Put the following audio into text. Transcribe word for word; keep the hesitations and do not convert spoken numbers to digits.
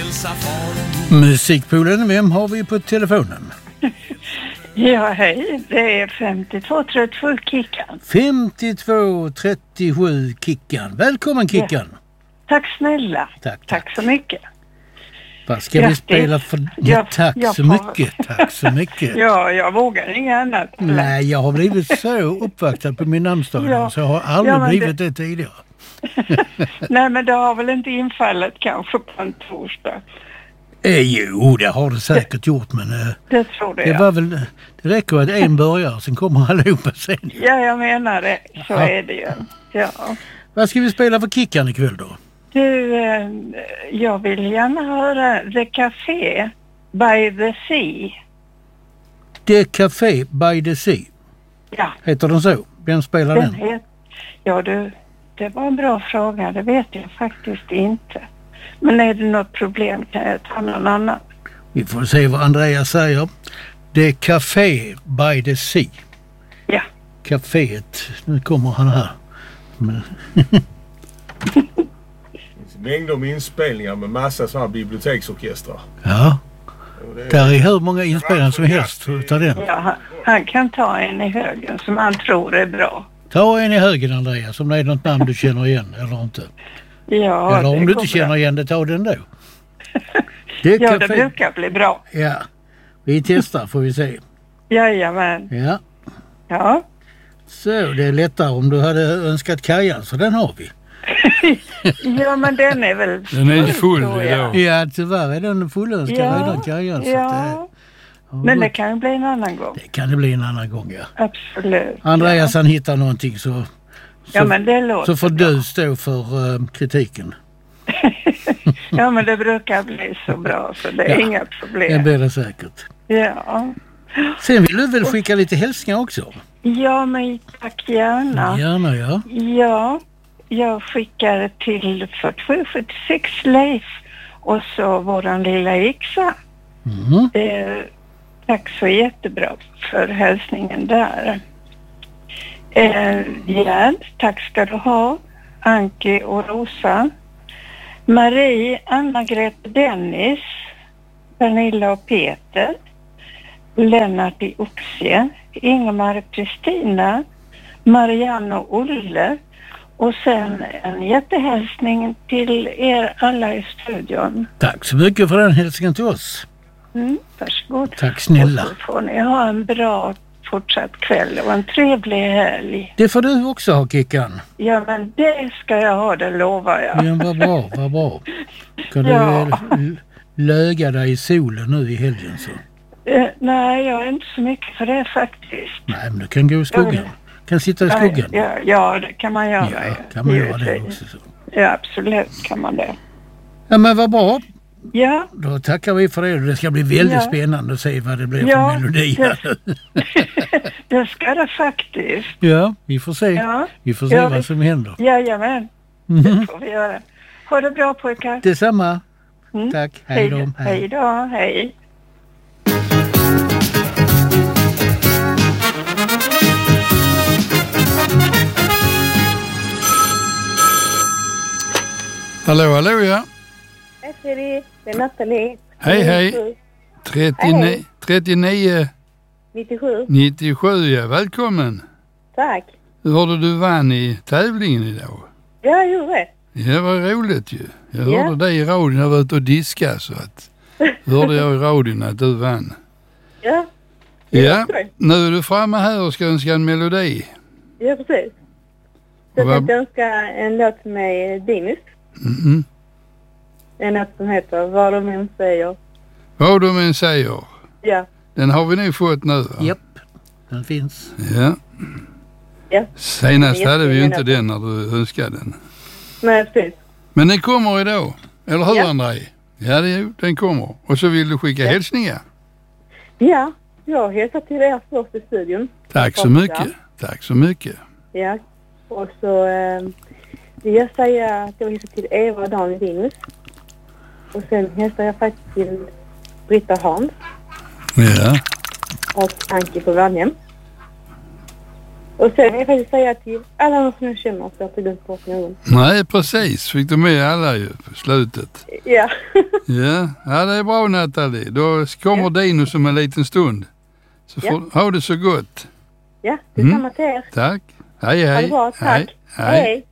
hälsa far. Musikpoolen, vem har vi på telefonen? Ja, hej. Det är femtiotvå trettiosju Kickan. femtiotvå trettiosju Kickan. Välkommen Kickan. Ja. Tack snälla. Tack, tack. Tack så mycket. Vad ska Grattis. vi spela för... Ja, tack jag så får... mycket. Tack så mycket. Ja, jag vågar inget annat. Nej, jag har blivit så uppvaktad på min namnsdag ja. så jag har aldrig ja, blivit det, det tidigare. Nej, men det har väl inte infallet kanske på en torsdag. Eh, jo, det har det säkert gjort, men eh, det tror det, det var väl, det räcker att en börjar, sen kommer allihopa sen. Ja, jag menar det. Så ja. är det ju. Ja. Vad ska vi spela för Kickan ikväll då? Du, eh, jag vill gärna höra The Café by the Sea. The Café by the Sea? Ja. Heter den så? Vem spelar den? den? Het... Ja, du, det var en bra fråga. Det vet jag faktiskt inte. Men är det något problem kan jag ta någon annan. Vi får se vad Andreas säger. The Café by the Sea. Ja. Caféet. Nu kommer han här. Men... mängder med inspelningar med massa sådana biblioteksorkestrar. Ja. Det är hur många inspelningar som helst utav den. Ja, han, han kan ta en i högen som han tror är bra. Ta en i högen, Andreas, om det är något namn du känner igen eller inte. Ja, eller om du inte känner igen det, ta den då. Det ja, det brukar bli bra. Ja, vi testar får vi se. Jajamän. Ja. Ja. Så, det är lättare om du hade önskat Kajan, så den har vi. Ja, men den är väl full. Den är full idag. Ja, tyvärr är den fullönskad ja, redan Kajan. Ja, ja. Men det kan ju bli en annan gång. Det kan det bli en annan gång, ja. Absolut. Andreas, ja. han hittar någonting så, så, ja, men det låter så får bra. Du stå för uh, kritiken. Ja, men det brukar bli så bra så det är ja, inga problem. Det blir det säkert. Ja. Sen vill du väl skicka lite hälsningar också? Ja, men tack gärna. Gärna, ja. Ja, jag skickar till fyrtiosju sjuttiosex Leif och så våran lilla Ixa. Mm. Eh, tack så jättebra för hälsningen där. Eh, ja, tack ska du ha. Anki och Rosa. Marie, Anna-Greta, Dennis, Pernilla och Peter. Lennart i Oxie. Ingemar och Kristina. Marianne och Olle. Och sen en jättehälsning till er alla i studion. Tack så mycket för den hälsningen till oss. Mm, varsågod. Tack snälla. Och så får ni ha en bra fortsatt kväll och en trevlig helg. Det får du också ha, Kickan. Ja, men det ska jag ha, det lovar jag. Ja, vad bra, vad bra. Kan ja. du löga dig i solen nu i helgen så? Uh, nej, jag är inte så mycket för det faktiskt. Nej, men du kan gå i skuggan. Ja, kan sitta i skuggan. Ja, ja, det kan man göra. Ja, kan man göra det också så. Ja, absolut kan man det. Ja, men vad bra. Ja. Då tackar vi för det. Det ska bli väldigt ja. spännande att se vad det blir ja, för melodi. Det, det ska det faktiskt. Ja, vi får se. Ja. Vi får se ja, vad vi, som händer. Jajamän, mm. det får vi göra. Ha det bra pojkar. Detsamma. Mm. Tack. Hej då. Hej. Hej då. Hej. Hallå, hallå, ja. Hej Siri, det är Nathalie. Hej, hej. trettionio, trettionio nittiosju. nittiosju, ja. Välkommen. Tack. Hur hörde du vann i tävlingen idag? Ja, jag gjorde det. Ja, vad roligt ju. Jag ja. hörde dig i radion, jag var ute och diska så att hörde jag i radion att du vann. Ja. Ja, nu är du framme här och ska önska en melodi. Ja, precis. Så jag tänkte önska en låt med Dinus. Mm-hmm. En låt som heter Vad de än säger. Vad de än säger. Ja. Den har vi nu fått nu, va? Japp, den finns. Ja. Ja. Senast hade vi ju inte den när du önskade den. Nej, precis. Men den kommer idag. Eller hur, ja. André? Ja, det, den kommer. Och så vill du skicka ja. hälsningar. Ja, jag hälsar till er först i studion. Tack så mycket. Tack så mycket. Ja, och så eh, vill jag säga att jag hälsar till Eva och Daniel Dinus. Och sen hälsar jag faktiskt till Britta Hans. Ja. Och Anki på Värnhem. Och sen vill jag faktiskt säga till alla som jag känner att jag inte glömt bort någon. Nej, precis. Fick du med alla ju på slutet. Ja. Ja, ja det är bra Nathalie. Då kommer ja. Dinus om en liten stund. Så får, ja. Ha det så gott. Ja, detsamma mm. till er. Tack. Hej, hej. Ha det bra, tack. Hej. Hej. Hej.